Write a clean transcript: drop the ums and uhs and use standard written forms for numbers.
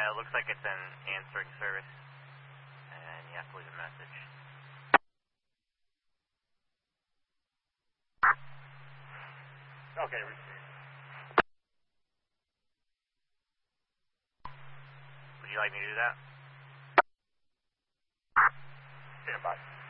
It looks like it's an answering service, and you have to leave a message. Okay, receive. Would you like me to do that? Stand by.